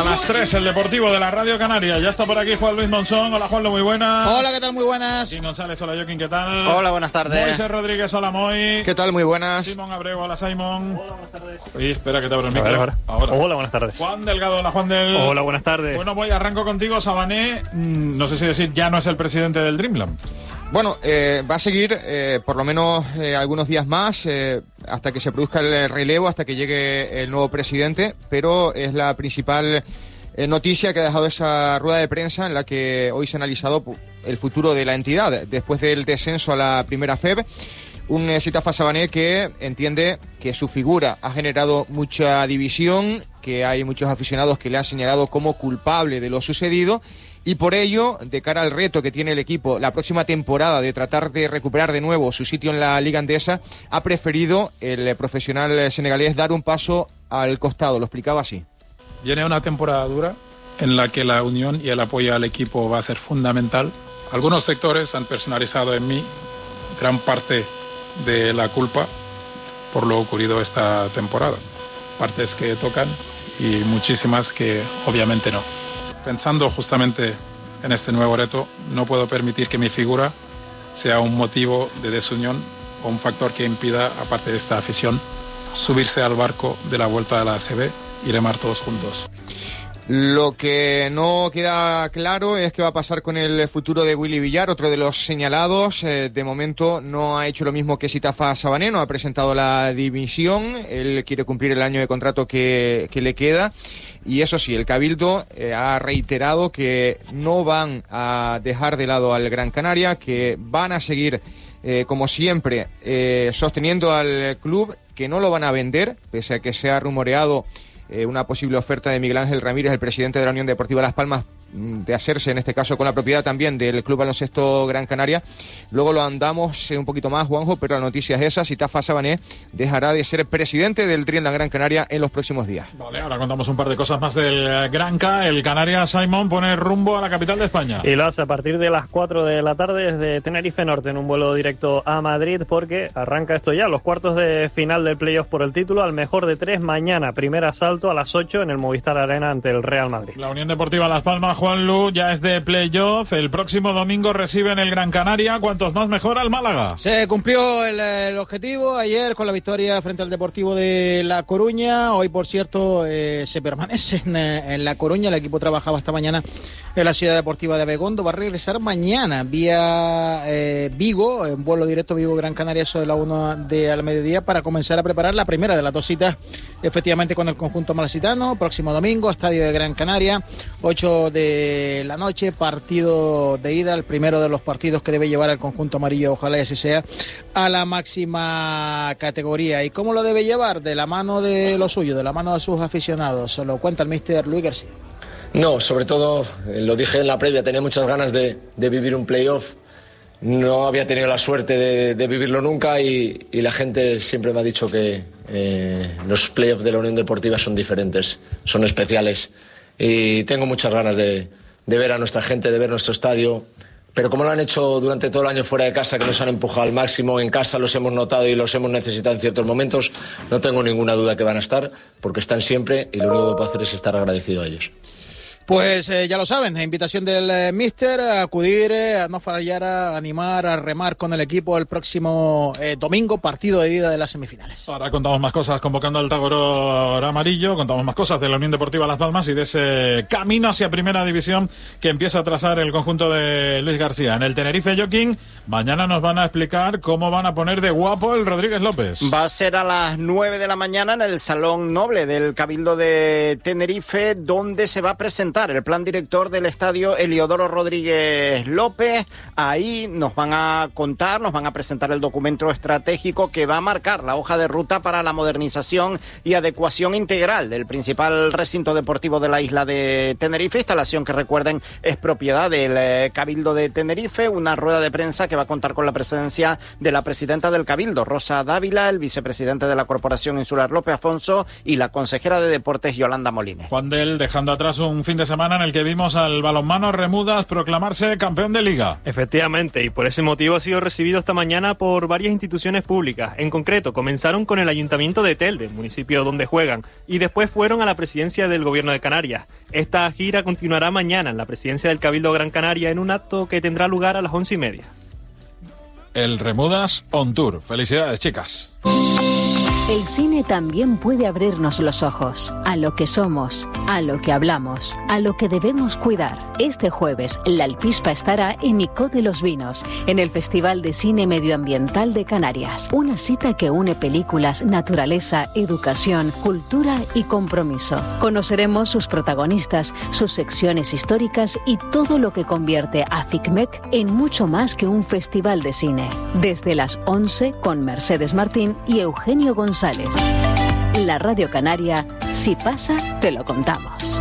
Hasta las 3, el Deportivo de la Radio Canaria. Ya está por aquí Juan Luis Monzón. Hola, Juanlo, muy buenas. Hola, ¿qué tal? Muy buenas. Y González, hola, Joaquín, ¿qué tal? Hola, buenas tardes. Moisés Rodríguez, hola, Moy. ¿Qué tal? Muy buenas. Simón Abreu, hola, Simón. Hola, buenas tardes. Oye, espera que te abro el micro. Ahora. Hola, buenas tardes. Juan Delgado, hola, Juan del. Hola, buenas tardes. Bueno, Moy, arranco contigo. Sabané, no sé si decir, ya no es el presidente del Dreamland. Bueno, va a seguir por lo menos algunos días más hasta que se produzca el relevo, hasta que llegue el nuevo presidente, pero es la principal noticia que ha dejado esa rueda de prensa en la que hoy se ha analizado el futuro de la entidad después del descenso a la primera FEB. Un Sitafa Sabané que entiende que su figura ha generado mucha división, que hay muchos aficionados que le han señalado como culpable de lo sucedido. Y por ello, de cara al reto que tiene el equipo la próxima temporada de tratar de recuperar de nuevo su sitio en la Liga Endesa, ha preferido el profesional senegalés dar un paso al costado. Lo explicaba así. Viene una temporada dura en la que la unión y el apoyo al equipo va a ser fundamental. Algunos sectores han personalizado en mí gran parte de la culpa por lo ocurrido esta temporada. Partes que tocan y muchísimas que obviamente no. Pensando justamente en este nuevo reto, no puedo permitir que mi figura sea un motivo de desunión o un factor que impida, aparte de esta afición, subirse al barco de la vuelta a la ACB y remar todos juntos. Lo que no queda claro es qué va a pasar con el futuro de Willy Villar, otro de los señalados. De momento no ha hecho lo mismo que Sitafa Sabané, no ha presentado la dimisión. Él quiere cumplir el año de contrato que le queda. Y eso sí, el Cabildo ha reiterado que no van a dejar de lado al Gran Canaria, que van a seguir, como siempre, sosteniendo al club, que no lo van a vender, pese a que se ha rumoreado una posible oferta de Miguel Ángel Ramírez, el presidente de la Unión Deportiva Las Palmas, de hacerse en este caso con la propiedad también del Club Baloncesto Gran Canaria. Luego lo andamos un poquito más, Juanjo, pero la noticia es esa: Sitafa Sabané dejará de ser presidente del Dreamland Gran Canaria en los próximos días. Vale, ahora contamos un par de cosas más del Granca. El Canarias Simón pone rumbo a la capital de España. Y lo hace a partir de las 4 de la tarde desde Tenerife Norte en un vuelo directo a Madrid, porque arranca esto ya, los cuartos de final del playoff por el título, al mejor de 3 mañana. Primer asalto a las 8 en el Movistar Arena ante el Real Madrid. La Unión Deportiva Las Palmas, Juanlu, ya es de playoff. El próximo domingo reciben el Gran Canaria. ¿Cuántos más mejora el Málaga? Se cumplió el objetivo ayer con la victoria frente al Deportivo de La Coruña. Hoy, por cierto, se permanece en La Coruña. El equipo trabajaba esta mañana en la Ciudad Deportiva de Abegondo. Va a regresar mañana vía Vigo, en vuelo directo Vigo-Gran Canaria, eso de la 1 al mediodía, para comenzar a preparar la primera de las 2 citas, efectivamente, con el conjunto malacitano. Próximo domingo, Estadio de Gran Canaria, 8 de la noche, partido de ida, el primero de los partidos que debe llevar el conjunto amarillo, ojalá y así sea, a la máxima categoría. ¿Y cómo lo debe llevar? De la mano de lo suyo, de la mano de sus aficionados. Se lo cuenta el míster Luis García. No, sobre todo, lo dije en la previa, tenía muchas ganas de vivir un playoff. No había tenido la suerte de vivirlo nunca y la gente siempre me ha dicho que los playoffs de la Unión Deportiva son diferentes, son especiales. Y tengo muchas ganas de ver a nuestra gente, de ver nuestro estadio. Pero como lo han hecho durante todo el año fuera de casa, que nos han empujado al máximo, en casa los hemos notado y los hemos necesitado en ciertos momentos, no tengo ninguna duda que van a estar, porque están siempre y lo único que puedo hacer es estar agradecido a ellos. Pues ya lo saben, invitación del míster a acudir, a no fallar, a animar, a remar con el equipo el próximo domingo, partido de ida de las semifinales. Ahora contamos más cosas, convocando al Tagoror amarillo, contamos más cosas de la Unión Deportiva Las Palmas y de ese camino hacia Primera División que empieza a trazar el conjunto de Luis García. En el Tenerife Joaquín, mañana nos van a explicar cómo van a poner de guapo el Rodríguez López. Va a ser a las 9 de la mañana en el Salón Noble del Cabildo de Tenerife, donde se va a presentar el plan director del estadio Heliodoro Rodríguez López. Ahí nos van a contar, nos van a presentar el documento estratégico que va a marcar la hoja de ruta para la modernización y adecuación integral del principal recinto deportivo de la isla de Tenerife, instalación que, recuerden, es propiedad del Cabildo de Tenerife. Una rueda de prensa que va a contar con la presencia de la presidenta del Cabildo, Rosa Dávila, el vicepresidente de la Corporación Insular, López Afonso, y la consejera de Deportes, Yolanda Molines. Juan del, dejando atrás un fin de de semana en el que vimos al balonmano Remudas proclamarse campeón de liga. Efectivamente, y por ese motivo ha sido recibido esta mañana por varias instituciones públicas. En concreto, comenzaron con el Ayuntamiento de Telde, municipio donde juegan, y después fueron a la presidencia del Gobierno de Canarias. Esta gira continuará mañana en la presidencia del Cabildo Gran Canaria en un acto que tendrá lugar a las 11:30. El Remudas On Tour. Felicidades, chicas. El cine también puede abrirnos los ojos a lo que somos, a lo que hablamos, a lo que debemos cuidar. Este jueves, La Alpispa estará en Icó de los Vinos, en el Festival de Cine Medioambiental de Canarias. Una cita que une películas, naturaleza, educación, cultura y compromiso. Conoceremos sus protagonistas, sus secciones históricas y todo lo que convierte a FICMEC en mucho más que un festival de cine. Desde las 11 con Mercedes Martín y Eugenio González. La Radio Canaria, si pasa, te lo contamos.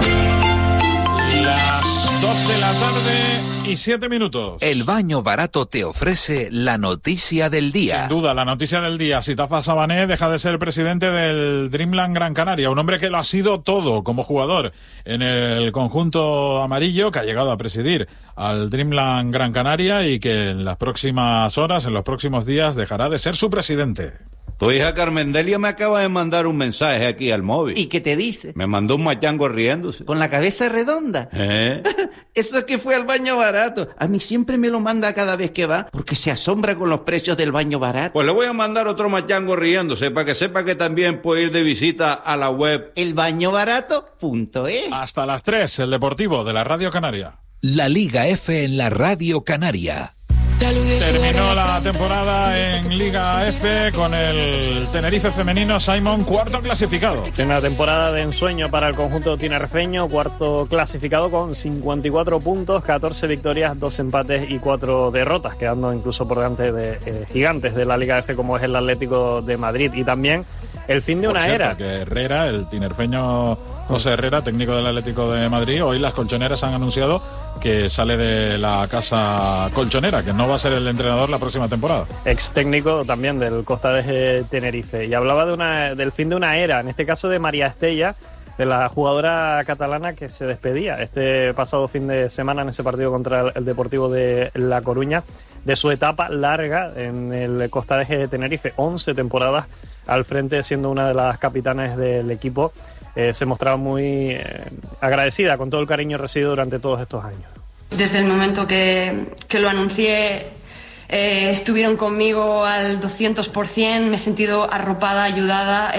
Las 2 de la tarde y 7 minutos. El Baño Barato te ofrece la noticia del día. Sin duda, la noticia del día. Sitafa Sabané deja de ser presidente del Dreamland Gran Canaria, un hombre que lo ha sido todo como jugador en el conjunto amarillo, que ha llegado a presidir al Dreamland Gran Canaria y que en las próximas horas, en los próximos días, dejará de ser su presidente. Tu hija Carmendelia me acaba de mandar un mensaje aquí al móvil. ¿Y qué te dice? Me mandó un machango riéndose. ¿Con la cabeza redonda? Eso es que fue al Baño Barato. A mí siempre me lo manda cada vez que va, porque se asombra con los precios del Baño Barato. Pues le voy a mandar otro machango riéndose, para que sepa que también puede ir de visita a la web elbañobarato.es. Hasta las 3, el Deportivo de la Radio Canaria. La Liga F en la Radio Canaria. Terminó la temporada en Liga F con el Tenerife femenino, Simon, cuarto clasificado. Una temporada de ensueño para el conjunto tinerfeño, cuarto clasificado con 54 puntos, 14 victorias, 2 empates y 4 derrotas, quedando incluso por delante de gigantes de la Liga F como es el Atlético de Madrid. Y también el fin de una era. Que Herrera, el tinerfeño José Herrera, técnico del Atlético de Madrid, hoy las colchoneras han anunciado que sale de la casa colchonera, que no va a ser el entrenador la próxima temporada. Ex técnico también del Costa de Tenerife. Y hablaba del fin de una era, en este caso de María Estella, de la jugadora catalana que se despedía este pasado fin de semana en ese partido contra el Deportivo de La Coruña, de su etapa larga en el Costa de Tenerife, 11 temporadas al frente, siendo una de las capitanes del equipo. Se mostraba muy agradecida con todo el cariño recibido durante todos estos años. Desde el momento que lo anuncié, estuvieron conmigo al 200%, me he sentido arropada, ayudada.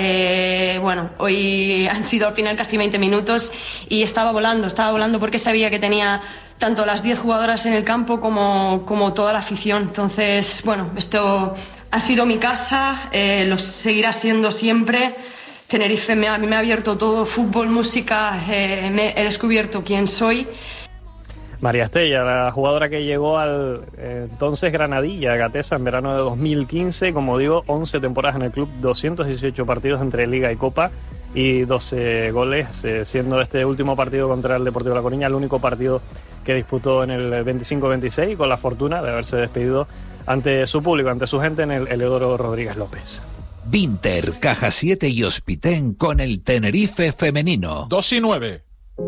Hoy han sido al final casi 20 minutos y estaba volando porque sabía que tenía tanto las 10 jugadoras en el campo como toda la afición. Entonces, esto ha sido mi casa, lo seguirá siendo siempre. Tenerife me ha abierto todo, fútbol, música, he descubierto quién soy. María Estella, la jugadora que llegó al entonces Granadilla, Gatesa, en verano de 2015, como digo, 11 temporadas en el club, 218 partidos entre Liga y Copa y 12 goles, siendo este último partido contra el Deportivo de La Coruña el único partido que disputó en el 25-26, y con la fortuna de haberse despedido ante su público, ante su gente, en el Heliodoro Rodríguez López. Vinter, Caja 7 y Hospitén con el Tenerife femenino. 2:09.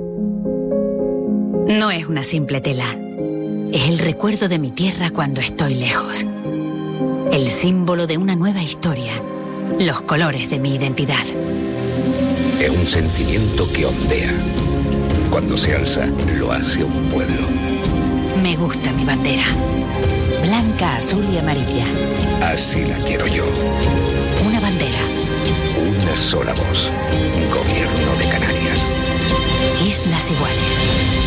No es una simple tela. Es el recuerdo de mi tierra cuando estoy lejos. El símbolo de una nueva historia. Los colores de mi identidad. Es un sentimiento que ondea. Cuando se alza, lo hace un pueblo. Me gusta mi bandera. Blanca, azul y amarilla. Así la quiero yo. Una bandera. Una sola voz. Gobierno de Canarias. Islas Iguales.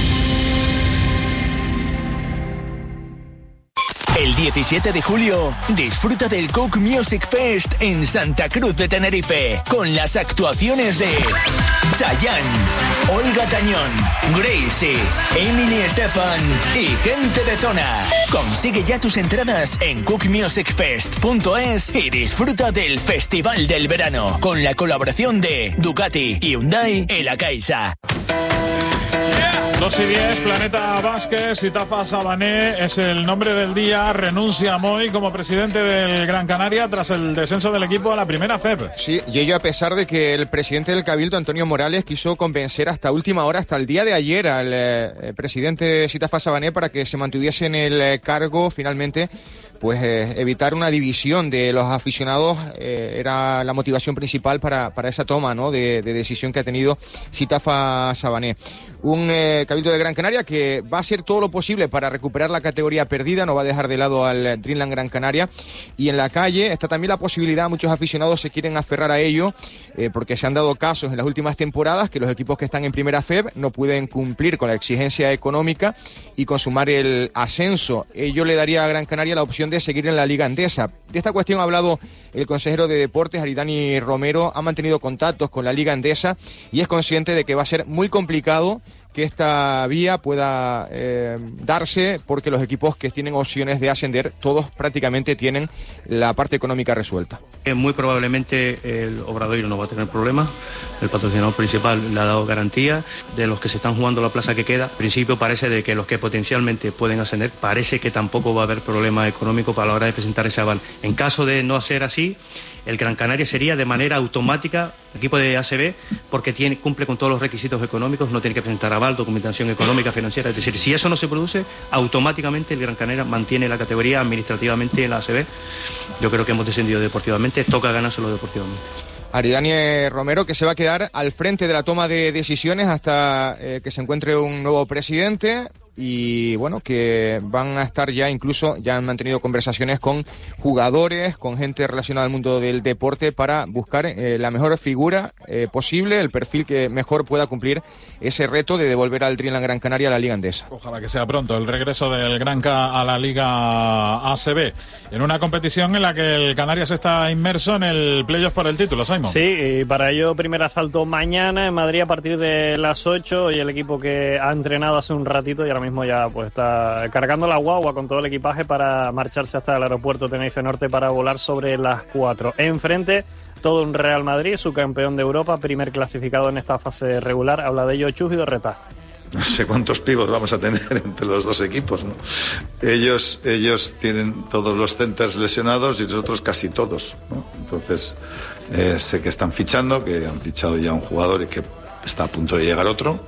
El 17 de julio, disfruta del Coke Music Fest en Santa Cruz de Tenerife, con las actuaciones de Chayanne, Olga Tañón, Gracie, Emily Estefan y gente de zona. Consigue ya tus entradas en cookmusicfest.es y disfruta del Festival del Verano, con la colaboración de Ducati, Hyundai y La Caixa. Yeah. 2:10, Planeta Vázquez, Sitafa Sabané es el nombre del día. Renuncia Moy como presidente del Gran Canaria tras el descenso del equipo a la primera FEB. Sí, y ello a pesar de que el presidente del Cabildo, Antonio Morales, quiso convencer hasta última hora, hasta el día de ayer, al presidente Sitafa Sabané para que se mantuviese en el cargo. Finalmente, pues evitar una división de los aficionados era la motivación principal para esa toma, ¿no?, de decisión que ha tenido Sitafa Sabané. Un Cabildo de Gran Canaria que va a hacer todo lo posible para recuperar la categoría perdida, no va a dejar de lado al Dreamland Gran Canaria. Y en la calle está también la posibilidad, muchos aficionados se quieren aferrar a ello, porque se han dado casos en las últimas temporadas que los equipos que están en primera FEB no pueden cumplir con la exigencia económica y consumar el ascenso. Ello le daría a Gran Canaria la opción de seguir en la Liga Endesa. De esta cuestión ha hablado el consejero de Deportes, Aridani Romero. Ha mantenido contactos con la Liga Endesa y es consciente de que va a ser muy complicado que esta vía pueda darse, porque los equipos que tienen opciones de ascender, todos prácticamente tienen la parte económica resuelta. Muy probablemente el Obradoiro no va a tener problemas. El patrocinador principal le ha dado garantía de los que se están jugando la plaza que queda. En principio parece de que los que potencialmente pueden ascender, parece que tampoco va a haber problema económico para la hora de presentar ese aval. En caso de no ser así, el Gran Canaria sería de manera automática equipo de ACB, porque cumple con todos los requisitos económicos, no tiene que presentar aval, documentación económica, financiera. Es decir, si eso no se produce, automáticamente el Gran Canaria mantiene la categoría administrativamente en la ACB. Yo creo que hemos descendido deportivamente, toca ganárselo deportivamente. Aridani Romero, que se va a quedar al frente de la toma de decisiones hasta que se encuentre un nuevo presidente. Y bueno, que van a estar ya han mantenido conversaciones con jugadores, con gente relacionada al mundo del deporte para buscar la mejor figura posible, el perfil que mejor pueda cumplir ese reto de devolver al Dreamland Gran Canaria a la Liga Endesa. Ojalá que sea pronto el regreso del Granca a la Liga ACB, en una competición en la que el Canarias está inmerso en el playoff por el título, Simon. Sí, y para ello primer asalto mañana en Madrid a partir de las 8, y el equipo que ha entrenado hace un ratito y ahora mismo ya pues está cargando la guagua con todo el equipaje para marcharse hasta el aeropuerto Tenerife Norte para volar sobre las 4. Enfrente, todo un Real Madrid, su campeón de Europa, primer clasificado en esta fase regular. Habla de ello Chus Vidorreta. No sé cuántos pibos vamos a tener entre los dos equipos, ¿no? Ellos tienen todos los centers lesionados y nosotros casi todos, ¿no? Entonces, sé que están fichando, que han fichado ya un jugador y que está a punto de llegar otro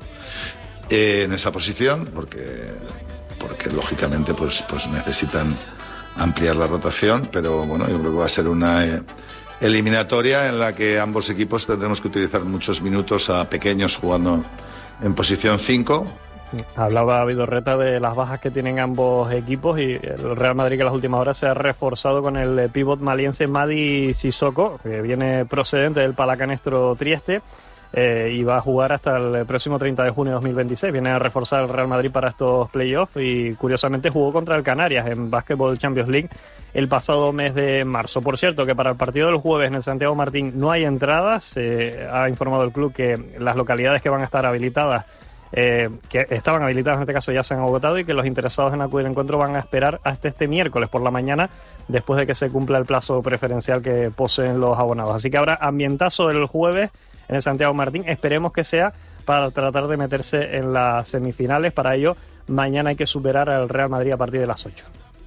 en esa posición, porque lógicamente pues necesitan ampliar la rotación, pero bueno, yo creo que va a ser una eliminatoria en la que ambos equipos tendremos que utilizar muchos minutos a pequeños jugando en posición 5. Hablaba Vidorreta de las bajas que tienen ambos equipos, y el Real Madrid, que en las últimas horas se ha reforzado con el pívot maliense Madi Sissoko, que viene procedente del Palacanestro Trieste, y va a jugar hasta el próximo 30 de junio de 2026. Viene a reforzar el Real Madrid para estos playoffs y curiosamente jugó contra el Canarias en Basketball Champions League el pasado mes de marzo. Por cierto, que para el partido del jueves en el Santiago Martín no hay entradas. Ha informado el club que las localidades que van a estar habilitadas, que estaban habilitadas en este caso, ya se han agotado, y que los interesados en acudir al encuentro van a esperar hasta este miércoles por la mañana, después de que se cumpla el plazo preferencial que poseen los abonados. Así que habrá ambientazo el jueves en el Santiago Martín. Esperemos que sea para tratar de meterse en las semifinales. Para ello, mañana hay que superar al Real Madrid a partir de las 8.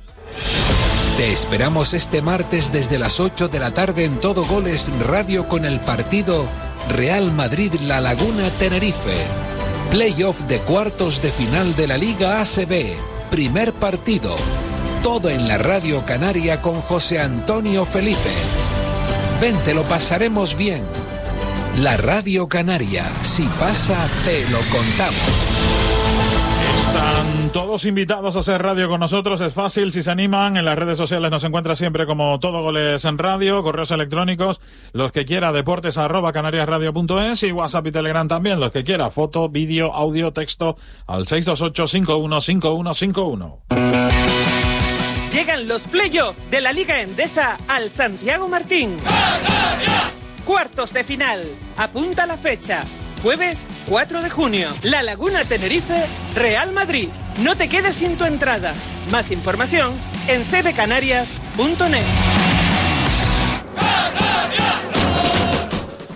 Te esperamos este martes desde las 8 de la tarde en Todo Goles Radio con el partido Real Madrid-La Laguna Tenerife. Playoff de cuartos de final de la Liga ACB. Primer partido. Todo en la Radio Canaria con José Antonio Felipe. Ven, te lo pasaremos bien. La Radio Canaria, si pasa, te lo contamos. Están todos invitados a hacer radio con nosotros, es fácil, si se animan. En las redes sociales nos encuentra siempre como Todo Goles en Radio, correos electrónicos, los que quiera, deportes@canariasradio.es, y WhatsApp y Telegram también, los que quiera, foto, vídeo, audio, texto, al 628-515151. Llegan los playoffs de la Liga Endesa al Santiago Martín. ¡Canaria! Cuartos de final. Apunta la fecha. Jueves 4 de junio. La Laguna Tenerife, Real Madrid. No te quedes sin tu entrada. Más información en cbcanarias.net.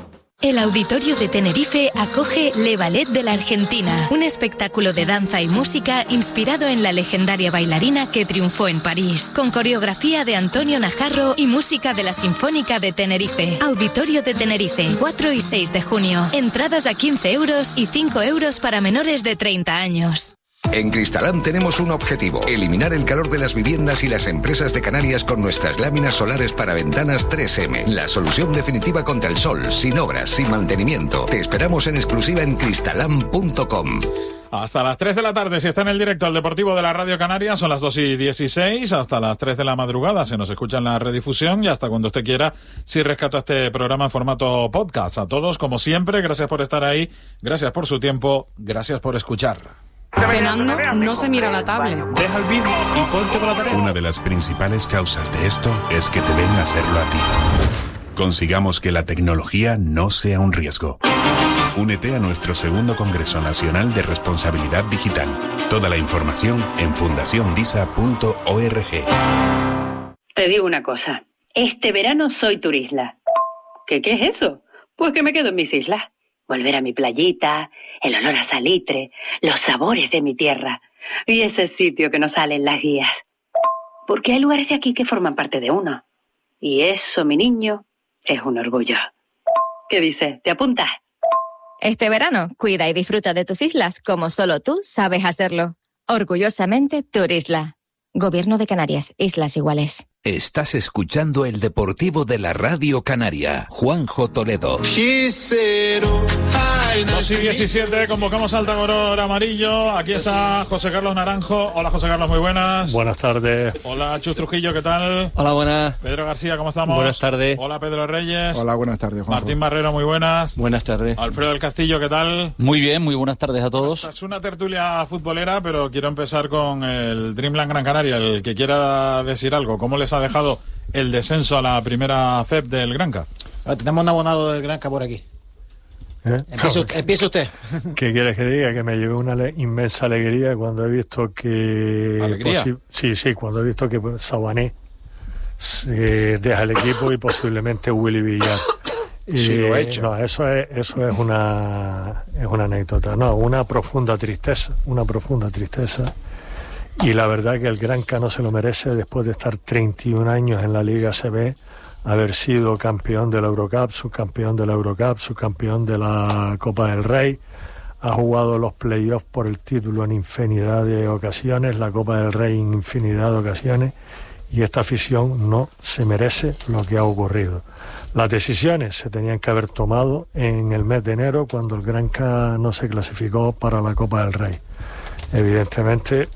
El Auditorio de Tenerife acoge Le Ballet de la Argentina, un espectáculo de danza y música inspirado en la legendaria bailarina que triunfó en París, con coreografía de Antonio Najarro y música de la Sinfónica de Tenerife. Auditorio de Tenerife, 4 y 6 de junio. Entradas a 15 euros y 5 euros para menores de 30 años. En Cristalam tenemos un objetivo: eliminar el calor de las viviendas y las empresas de Canarias con nuestras láminas solares para ventanas 3M. La solución definitiva contra el sol, sin obras, sin mantenimiento. Te esperamos en exclusiva en cristalam.com. Hasta las 3 de la tarde, si está en el directo al Deportivo de la Radio Canaria, son las 2:16, hasta las 3 de la madrugada se nos escucha en la redifusión y hasta cuando usted quiera, si rescata este programa en formato podcast. A todos, como siempre, gracias por estar ahí, gracias por su tiempo, gracias por escuchar. Cenando, no se mira la tablet. Deja el vídeo y ponte con la tarea. Una de las principales causas de esto es que te ven hacerlo a ti. Consigamos que la tecnología no sea un riesgo. Únete a nuestro segundo Congreso Nacional de Responsabilidad Digital. Toda la información en fundaciondisa.org. Te digo una cosa. Este verano soy turisla. ¿Qué es eso? Pues que me quedo en mis islas. Volver a mi playita, el olor a salitre, los sabores de mi tierra y ese sitio que no sale en las guías. Porque hay lugares de aquí que forman parte de uno. Y eso, mi niño, es un orgullo. ¿Qué dices? ¿Te apuntas? Este verano, cuida y disfruta de tus islas como solo tú sabes hacerlo. Orgullosamente, Turisla. Gobierno de Canarias, Islas Iguales. Estás escuchando el Deportivo de la Radio Canaria. Juanjo Toledo. 2:17, convocamos al Tagoror amarillo. Aquí está José Carlos Naranjo. Hola, José Carlos, muy buenas. Buenas tardes. Hola, Chus Trujillo, ¿qué tal? Hola, buenas. Pedro García, ¿cómo estamos? Buenas tardes. Hola, Pedro Reyes. Hola, buenas tardes, Juanjo. Martín Barrero, muy buenas. Buenas tardes. Alfredo del Castillo, ¿qué tal? Muy bien, muy buenas tardes a todos. Esta es una tertulia futbolera, pero quiero empezar con el Dreamland Gran Canaria. El que quiera decir algo, ¿cómo les ha dejado el descenso a la primera FEP del Granca? Tenemos un abonado del Granca por aquí. Empiece usted. ¿Qué quieres que diga? Que me llevé una inmensa alegría cuando he visto que... ¿Alegría? Cuando he visto que Sabané deja el equipo y posiblemente Willy Villar. Sí, lo he hecho. No, eso es una anécdota. No, una profunda tristeza. Y la verdad que el Granca no se lo merece después de estar 31 años en la Liga ACB, haber sido campeón de la Eurocup, subcampeón de la Eurocup, subcampeón de la Copa del Rey, ha jugado los playoffs por el título en infinidad de ocasiones, la Copa del Rey en infinidad de ocasiones, y esta afición no se merece lo que ha ocurrido. Las decisiones se tenían que haber tomado en el mes de enero, cuando el Granca no se clasificó para la Copa del Rey. Evidentemente,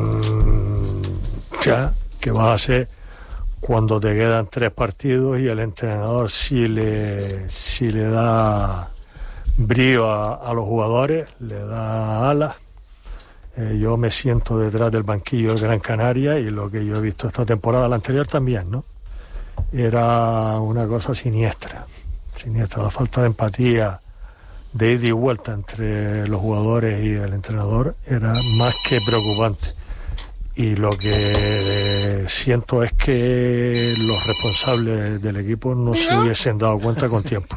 ya, ¿qué vas a hacer cuando te quedan 3 partidos y el entrenador si le da brío a los jugadores, le da alas? Yo me siento detrás del banquillo del Gran Canaria y lo que yo he visto esta temporada, la anterior también, ¿no? Era una cosa siniestra, la falta de empatía, de ida y vuelta entre los jugadores y el entrenador era más que preocupante. Y lo que siento es que los responsables del equipo no se hubiesen dado cuenta con tiempo.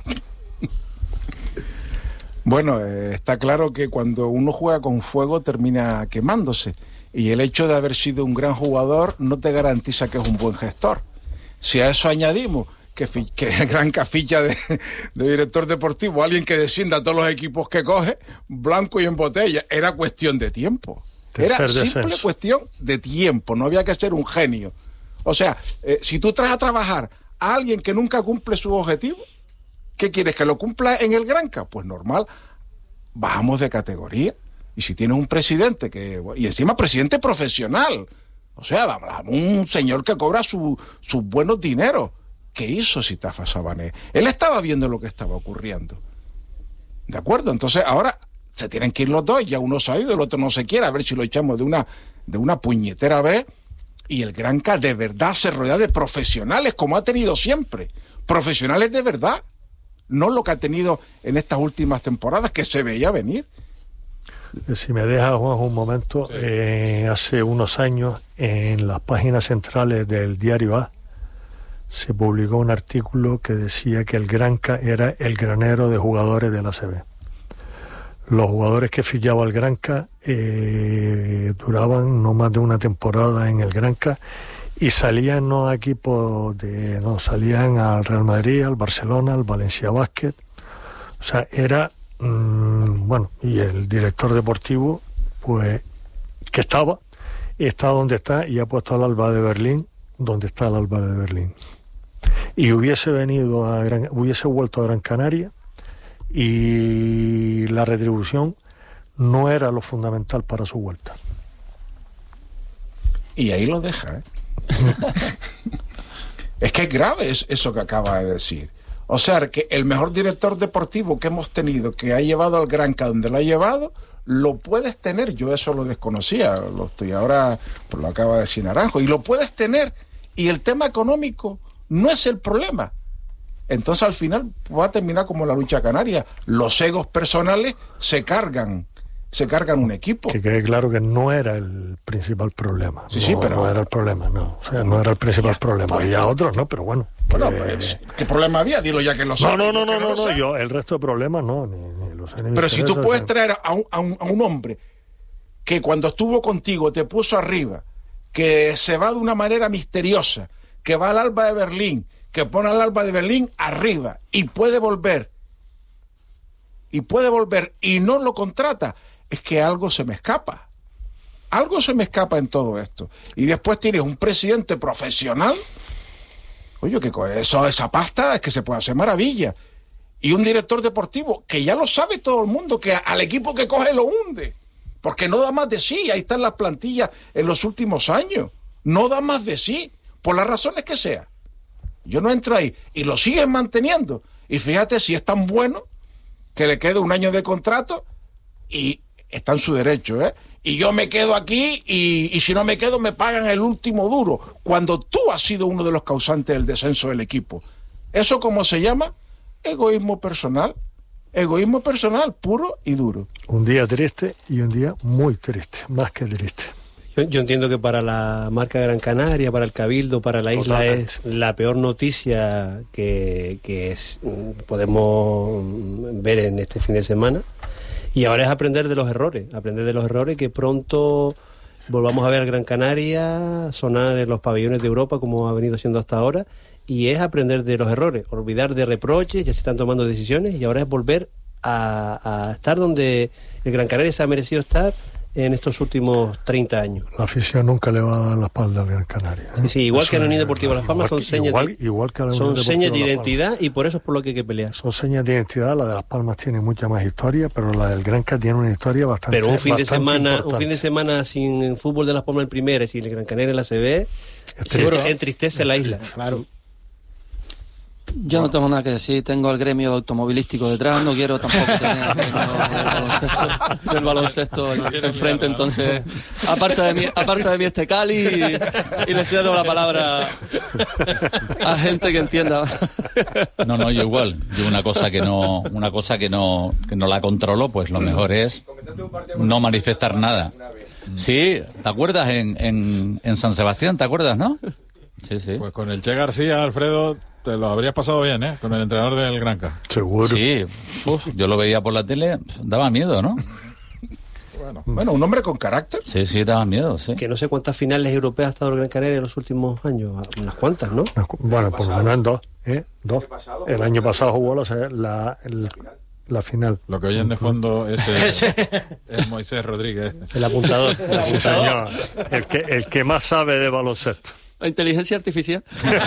Bueno, está claro que cuando uno juega con fuego termina quemándose. Y el hecho de haber sido un gran jugador no te garantiza que es un buen gestor. Si a eso añadimos que el Granca ficha de director deportivo, alguien que descienda a todos los equipos que coge, blanco y en botella, era cuestión de tiempo. Era simple cuestión de tiempo, no había que ser un genio. O sea, si tú traes a trabajar a alguien que nunca cumple sus objetivos, ¿qué quieres? ¿Que lo cumpla en el Granca? Pues normal, bajamos de categoría. Y si tienes un presidente y encima presidente profesional, o sea, un señor que cobra sus buenos dineros. ¿Qué hizo Sitafa Sabané? Él estaba viendo lo que estaba ocurriendo. ¿De acuerdo? Entonces ahora se tienen que ir los dos, ya uno se ha ido, el otro no se quiere, a ver si lo echamos de una puñetera vez. Y el Granca de verdad se rodea de profesionales, como ha tenido siempre. Profesionales de verdad. No lo que ha tenido en estas últimas temporadas, que se veía venir. Si me dejas, Juanjo, un momento, hace unos años, en las páginas centrales del diario A, se publicó un artículo que decía que el Granca era el granero de jugadores de la ACB. Los jugadores que fichaba el Granca duraban no más de una temporada en el Granca y salían no a equipos salían al Real Madrid, al Barcelona, al Valencia Basket. O sea, era y el director deportivo, pues, que está donde está y ha puesto al Alba de Berlín donde está el Alba de Berlín. Y hubiese vuelto a Gran Canaria y la retribución no era lo fundamental para su vuelta. Y ahí lo deja, ¿eh? Es que es grave eso que acaba de decir. O sea, que el mejor director deportivo que hemos tenido, que ha llevado al Granca donde lo ha llevado, lo puedes tener. Yo eso lo desconocía, ahora lo acaba de decir Naranjo, y lo puedes tener, y el tema económico no es el problema. Entonces al final va a terminar como la lucha canaria. Los egos personales se cargan un equipo. Que quede claro que no era el principal problema. Sí, pero no era el problema, no. O sea, no era el principal problema. Había otros, ¿no? Pero bueno. Pues, ¿qué problema había? Dilo ya que lo sabes. No, yo el resto de problemas no, ni lo sé. Pero si tú puedes traer a un hombre que cuando estuvo contigo te puso arriba, que se va de una manera misteriosa, que va al Alba de Berlín, que pone al Alba de Berlín arriba y puede volver y no lo contrata, es que algo se me escapa. Algo se me escapa en todo esto. Y después tienes un presidente profesional, oye, que con esa pasta es que se puede hacer maravilla. Y un director deportivo que ya lo sabe todo el mundo, que al equipo que coge lo hunde. Porque no da más de sí. Ahí están las plantillas en los últimos años. No da más de sí, por las razones que sea. Yo no entro ahí. Y lo siguen manteniendo. Y fíjate si es tan bueno que le quede un año de contrato y está en su derecho, ¿eh? Y yo me quedo aquí y si no me quedo me pagan el último duro. Cuando tú has sido uno de los causantes del descenso del equipo. ¿Eso cómo se llama? Egoísmo personal. Egoísmo personal, puro y duro. Un día triste y un día muy triste, más que triste. Yo entiendo que para la marca Gran Canaria, para el Cabildo, para la isla, es la peor noticia que podemos ver en este fin de semana. Y ahora es aprender de los errores, que pronto volvamos a ver al Gran Canaria sonar en los pabellones de Europa como ha venido siendo hasta ahora, y es aprender de los errores, olvidar de reproches, ya se están tomando decisiones, y ahora es volver a estar donde el Gran Canaria se ha merecido estar en estos últimos 30 años. La afición nunca le va a dar la espalda al Gran Canaria, ¿eh? Sí, igual que a la Unión Deportiva Las Palmas, son señas de identidad, y por eso es por lo que hay que pelear. Son señas de identidad. La de Las Palmas tiene mucha más historia, pero la del Granca tiene una historia bastante. Pero un fin de semana sin fútbol de Las Palmas en primera y sin el Gran Canaria en la CB, entristece la isla. Claro. Yo no tengo nada que decir, tengo al gremio automovilístico detrás, no quiero tampoco tener del baloncesto enfrente, entonces aparte de mí este Cali y le cedo la palabra a gente que entienda. No, yo igual, una cosa que no la controlo, pues lo mejor es no manifestar nada. Sí, ¿te acuerdas en San Sebastián? ¿Te acuerdas, no? Sí. Pues con el Che García, Alfredo, te lo habrías pasado bien, ¿eh? Con el entrenador del Granca. Seguro. Sí, yo lo veía por la tele, daba miedo, ¿no? Bueno, un hombre con carácter. Sí, daba miedo, sí. Que no sé cuántas finales europeas ha estado el Gran Canaria en los últimos años, unas cuantas, ¿no? Bueno, por lo menos en dos. El año pasado jugó la final. Lo que oyen de fondo es Moisés Rodríguez. El apuntador. Sí, señor. El que más sabe de baloncesto. La inteligencia artificial.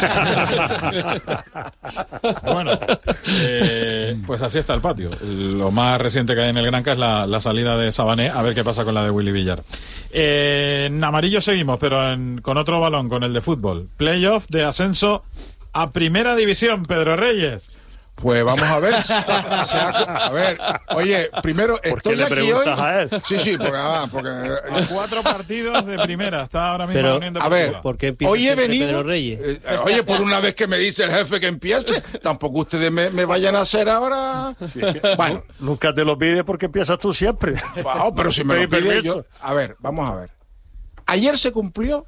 Bueno, pues así está el patio. Lo más reciente que hay en el Granca es la salida de Sabané. A ver qué pasa con la de Willy Villar. En amarillo seguimos, pero con otro balón, con el de fútbol. Playoff de ascenso a Primera División, Pedro Reyes. Pues vamos a ver. A ver, oye, primero estoy aquí hoy. A él? Sí, porque 4 partidos de primera. Está ahora mismo la Unión Deportiva. A ver, ¿por qué empieza hoy he venido, Pedro Reyes? Oye, por una vez que me dice el jefe que empiece, tampoco ustedes me vayan a hacer ahora. Sí, bueno, nunca te lo pide porque empiezas tú siempre. Pero si me lo pide yo. A ver, vamos a ver. Ayer se cumplió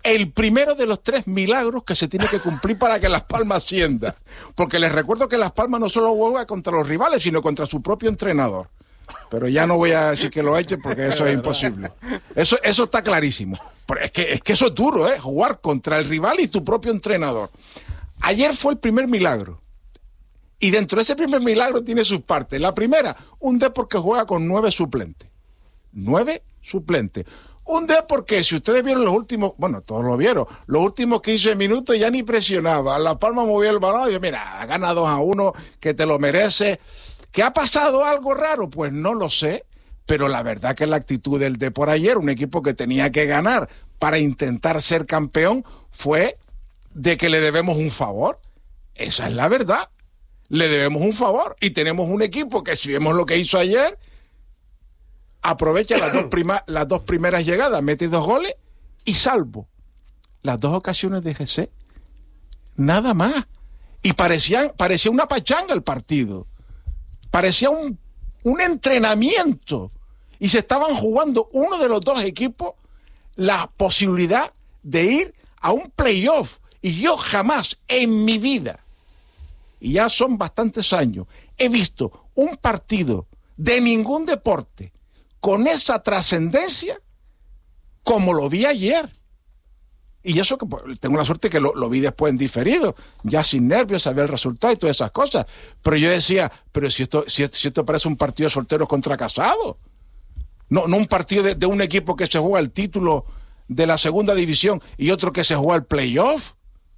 el primero de los 3 milagros que se tiene que cumplir para que Las Palmas ascienda. Porque les recuerdo que Las Palmas no solo juega contra los rivales, sino contra su propio entrenador. Pero ya no voy a decir que lo echen porque eso es imposible. Eso está clarísimo. Pero es que eso es duro, jugar contra el rival y tu propio entrenador. Ayer fue el primer milagro. Y dentro de ese primer milagro tiene sus partes. La primera, un Depor que juega con 9 suplentes. 9 suplentes. Un Depor que, si ustedes vieron los últimos, bueno, todos lo vieron, los últimos 15 minutos ya ni presionaba. La Palma movía el balón y yo, mira, gana 2-1, que te lo merece. ¿Que ha pasado algo raro? Pues no lo sé, pero la verdad que la actitud del Depor ayer, un equipo que tenía que ganar para intentar ser campeón, fue de que le debemos un favor. Esa es la verdad. Le debemos un favor y tenemos un equipo que, si vemos lo que hizo ayer, aprovecha las dos primeras llegadas, mete 2 goles y salvo las 2 ocasiones de GC. Nada más. Y parecía una pachanga el partido. Parecía un entrenamiento. Y se estaban jugando uno de los 2 equipos la posibilidad de ir a un playoff. Y yo jamás en mi vida, y ya son bastantes años, he visto un partido de ningún deporte con esa trascendencia como lo vi ayer. Y eso que pues, tengo la suerte que lo vi después en diferido, ya sin nervios, sabía el resultado y todas esas cosas. Pero yo decía, pero si esto parece un partido de solteros contra casados. No un partido de un equipo que se juega el título de la segunda división y otro que se juega el playoff.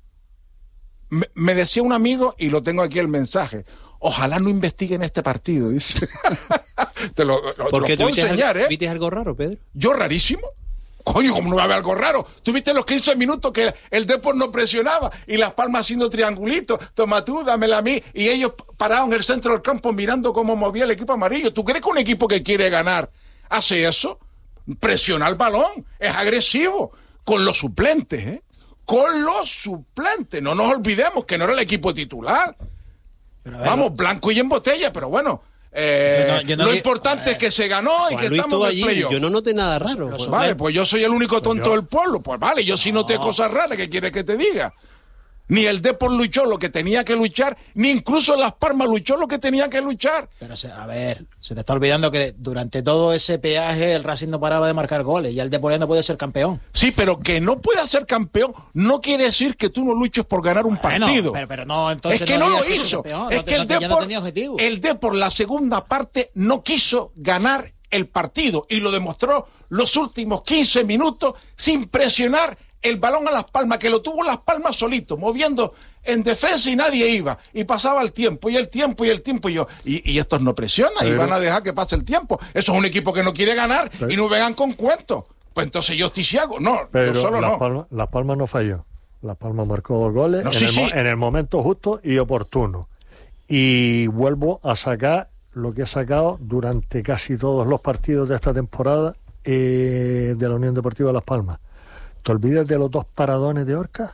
Me decía un amigo, y lo tengo aquí el mensaje, ojalá no investiguen este partido, dice. te lo puedo enseñar, ¿Viste algo raro, Pedro? Yo rarísimo. Coño, ¿cómo no va a haber algo raro? ¿Tú viste los 15 minutos que el Depor no presionaba y Las Palmas haciendo triangulitos? Toma tú, dámela a mí. Y ellos parados en el centro del campo mirando cómo movía el equipo amarillo. ¿Tú crees que un equipo que quiere ganar hace eso? Presiona el balón, es agresivo. Con los suplentes, Con los suplentes. No nos olvidemos que no era el equipo titular. Vamos, blanco y en botella, pero bueno. Lo importante es que se ganó y que estamos en el playoff. Yo no noté nada raro. Vale, pues yo soy el único tonto del pueblo. Pues vale, yo sí noté cosas raras. ¿Qué quieres que te diga? Ni el Depor luchó lo que tenía que luchar, ni incluso Las Palmas luchó lo que tenía que luchar. Pero, a ver, se te está olvidando que durante todo ese peaje el Racing no paraba de marcar goles y el Depor no puede ser campeón. Sí, pero que no pueda ser campeón no quiere decir que tú no luches por ganar un partido. Pero no, entonces es que no lo hizo. Es que el Depor, la segunda parte, no quiso ganar el partido y lo demostró los últimos 15 minutos sin presionar el balón a Las Palmas, que lo tuvo Las Palmas solito, moviendo en defensa y nadie iba. Y pasaba el tiempo, y estos no presionan y van a dejar que pase el tiempo. Eso es un equipo que no quiere ganar y no vengan con cuentos. Pues entonces yo estoy ciego. No, pero yo solo Las Palmas no falló. Las Palmas marcó 2 goles en el momento justo y oportuno. Y vuelvo a sacar lo que he sacado durante casi todos los partidos de esta temporada de la Unión Deportiva Las Palmas. ¿Te olvidas de los 2 paradones de Orca?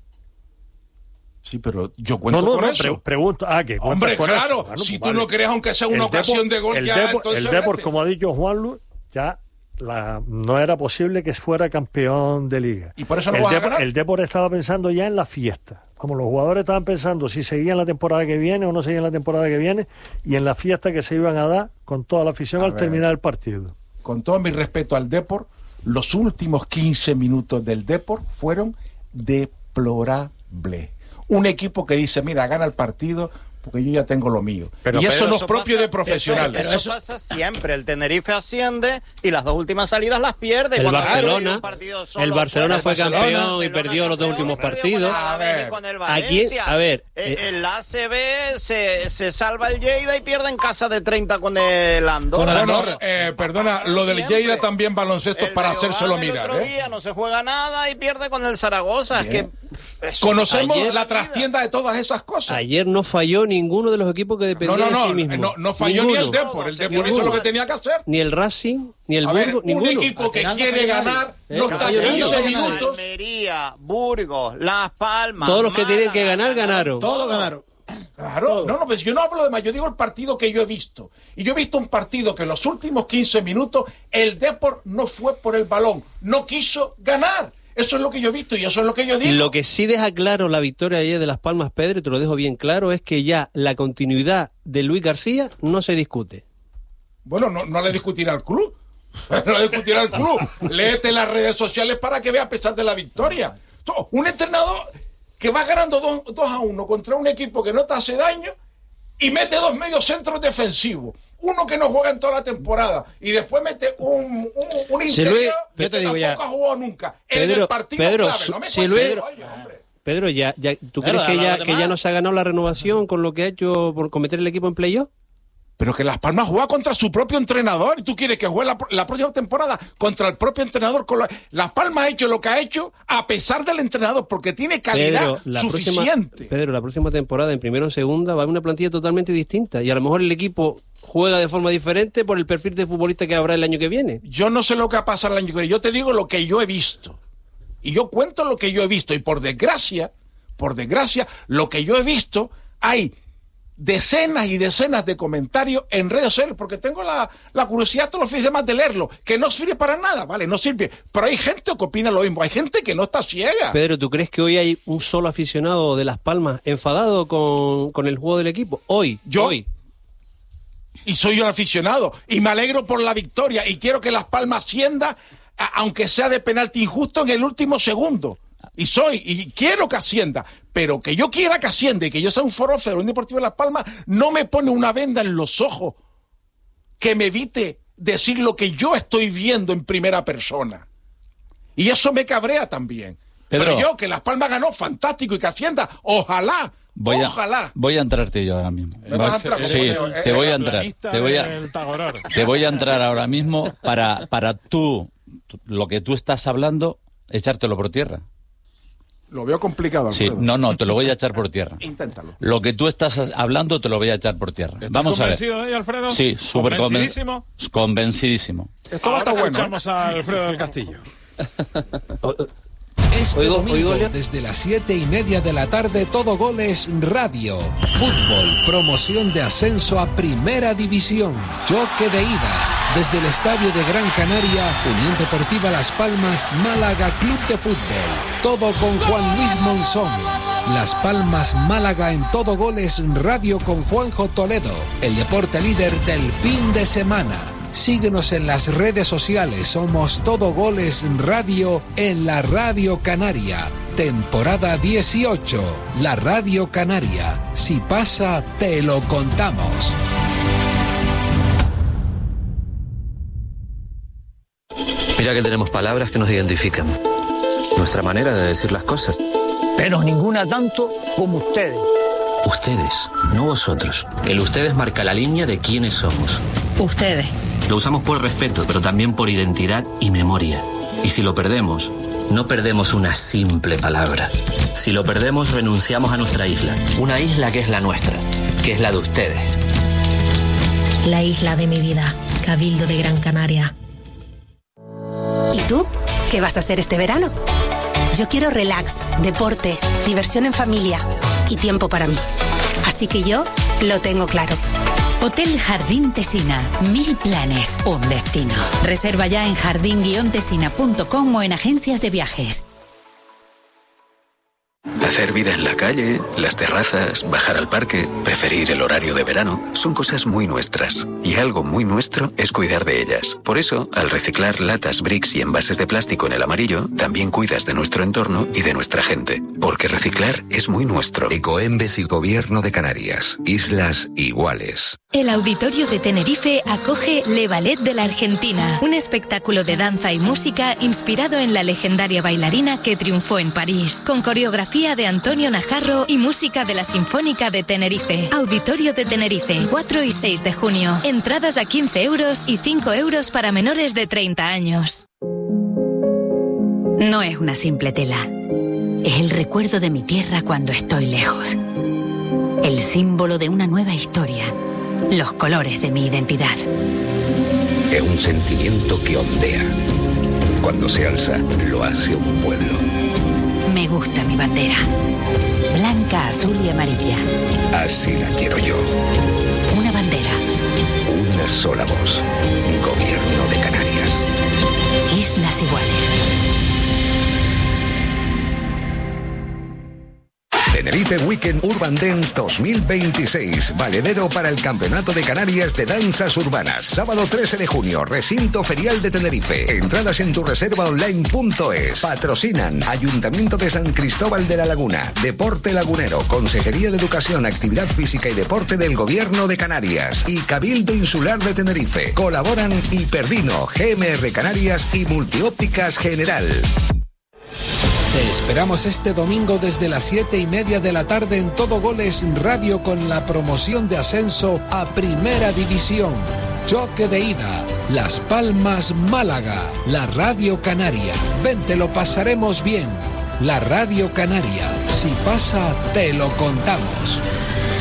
Sí, pero yo cuento con eso. Pregunto. ¿Qué? Hombre, claro, bueno, si tú no crees, aunque sea una ocasión de gol, el Depor, como ha dicho Juanlu, ya no era posible que fuera campeón de liga. ¿Y por eso no vas a ganar? El Depor estaba pensando ya en la fiesta. Como los jugadores estaban pensando si seguían la temporada que viene o no seguían la temporada que viene, y en la fiesta que se iban a dar con toda la afición al terminar el partido. Con todo mi respeto al Depor, los últimos 15 minutos del Depor fueron deplorables. Un equipo que dice, mira, gana el partido porque yo ya tengo lo mío. Pero, y eso no es propio de profesionales. Pero eso pasa siempre. El Tenerife asciende y las 2 últimas salidas las pierde. El Barcelona fue campeón y perdió los 2 últimos partidos. Aquí, el ACB se salva el Lleida y pierde en casa de 30 con el Andorra. Perdona, lo del Lleida también baloncesto para hacérselo mirar. El otro día no se juega nada y pierde con el Zaragoza. Es que conocemos la trastienda de todas esas cosas. Ayer no falló ninguno de los equipos que dependían de sí mismo. No falló ninguno. Ni el Depor. El Depor hizo lo que tenía que hacer. Ni el Racing, ni el Burgos, ninguno. Un equipo que quiere ganar, no está 15 minutos. Almería, Burgos, Las Palmas. Todos los que tienen que ganar, ganaron. Todos ganaron. Claro, pues yo no hablo de más, yo digo el partido que yo he visto. Y yo he visto un partido que en los últimos 15 minutos el Depor no fue por el balón, no quiso ganar. Eso es lo que yo he visto y eso es lo que yo digo. Lo que sí deja claro la victoria ayer de Las Palmas, Pedro, y te lo dejo bien claro, es que ya la continuidad de Luis García no se discute. Bueno, no le discutirá al club. No le discutirá al club. Léete las redes sociales para que vea a pesar de la victoria. Un entrenador que va ganando 2-1 contra un equipo que no te hace daño y mete 2 mediocentros defensivos. Uno que no juega en toda la temporada y después mete un interior que tampoco ha jugado nunca. En el partido clave. No me Pedro, ¿tú crees que ya no se ha ganado la renovación con lo que ha hecho por cometer el equipo en playoff? Pero que Las Palmas juega contra su propio entrenador y tú quieres que juegue la próxima temporada contra el propio entrenador. Las Palmas ha hecho lo que ha hecho a pesar del entrenador porque tiene calidad suficiente. Pedro, la próxima temporada en primera o segunda va a haber una plantilla totalmente distinta y a lo mejor el equipo juega de forma diferente por el perfil de futbolista que habrá el año que viene. Yo no sé lo que va a pasar el año que viene. Yo te digo lo que yo he visto. Y yo cuento lo que yo he visto. Y por desgracia, lo que yo he visto, hay decenas y decenas de comentarios en redes sociales, porque tengo la curiosidad todos los fines de semana de leerlo, que no sirve para nada, ¿vale? No sirve. Pero hay gente que opina lo mismo, hay gente que no está ciega. Pedro, ¿tú crees que hoy hay un solo aficionado de Las Palmas enfadado con el juego del equipo? Hoy. Y soy un aficionado, y me alegro por la victoria, y quiero que Las Palmas ascienda, aunque sea de penalti injusto en el último segundo. Y quiero que ascienda, pero que yo quiera que ascienda y que yo sea un forofo de la Unión Deportiva de Las Palmas no me pone una venda en los ojos que me evite decir lo que yo estoy viendo en primera persona. Y eso me cabrea también. Pero yo, que Las Palmas ganó, fantástico, y que ascienda, ojalá. Voy a entrarte yo ahora mismo. Sí, te voy a entrar. Te voy a entrar ahora mismo para tú, lo que tú estás hablando, echártelo por tierra. Lo veo complicado, Alfredo. Sí, no, te lo voy a echar por tierra. Inténtalo. Lo que tú estás hablando te lo voy a echar por tierra. Vamos a ver. ¿Convencido de ello, Alfredo? Sí, súper convencidísimo. Convencidísimo. Esto va a estar bueno. Escuchamos a Alfredo del Castillo. Este domingo, desde las 7:30 de la tarde, Todo Goles Radio. Fútbol, promoción de ascenso a Primera División. Choque de ida. Desde el estadio de Gran Canaria, Unión Deportiva Las Palmas, Málaga Club de Fútbol. Todo con Juan Luis Monzón. Las Palmas, Málaga en Todo Goles Radio con Juanjo Toledo. El deporte líder del fin de semana. Síguenos en las redes sociales, somos Todo Goles Radio en la Radio Canaria. Temporada 18, la Radio Canaria. Si pasa, te lo contamos. Mira que tenemos palabras que nos identifican. Nuestra manera de decir las cosas. Pero ninguna tanto como ustedes. Ustedes, no vosotros. El ustedes marca la línea de quiénes somos. Ustedes. Lo usamos por respeto, pero también por identidad y memoria. Y si lo perdemos, no perdemos una simple palabra. Si lo perdemos, renunciamos a nuestra isla. Una isla que es la nuestra, que es la de ustedes. La isla de mi vida, Cabildo de Gran Canaria. ¿Y tú? ¿Qué vas a hacer este verano? Yo quiero relax, deporte, diversión en familia y tiempo para mí. Así que yo lo tengo claro. Hotel Jardín Tesina. 1000 planes, un destino. Reserva ya en jardín-tesina.com o en agencias de viajes. Hacer vida en la calle, las terrazas, bajar al parque, preferir el horario de verano, son cosas muy nuestras. Y algo muy nuestro es cuidar de ellas. Por eso, al reciclar latas, bricks y envases de plástico en el amarillo, también cuidas de nuestro entorno y de nuestra gente. Porque reciclar es muy nuestro. Ecoembes y Gobierno de Canarias. Islas iguales. El Auditorio de Tenerife acoge Le Ballet de la Argentina, un espectáculo de danza y música inspirado en la legendaria bailarina que triunfó en París, con coreografía de Antonio Najarro y música de la Sinfónica de Tenerife. Auditorio de Tenerife, 4 y 6 de junio. Entradas a 15 euros y 5 euros para menores de 30 años. No es una simple tela. Es el recuerdo de mi tierra cuando estoy lejos. El símbolo de una nueva historia. Los colores de mi identidad. Es un sentimiento que ondea. Cuando se alza, lo hace un pueblo. Me gusta mi bandera. Blanca, azul y amarilla. Así la quiero yo. Una bandera. Una sola voz. Gobierno de Canarias. Islas iguales. Tenerife Weekend Urban Dance 2026, valedero para el Campeonato de Canarias de Danzas Urbanas. Sábado 13 de junio, Recinto Ferial de Tenerife. Entradas en tureservaonline.es. Patrocinan Ayuntamiento de San Cristóbal de la Laguna, Deporte Lagunero, Consejería de Educación, Actividad Física y Deporte del Gobierno de Canarias y Cabildo Insular de Tenerife. Colaboran Hiperdino, GMR Canarias y Multiópticas General. Te esperamos este domingo desde las 7:30 de la tarde en Todo Goles Radio con la promoción de ascenso a Primera División. Choque de ida, Las Palmas, Málaga, la Radio Canaria. Ven, te lo pasaremos bien. La Radio Canaria, si pasa, te lo contamos.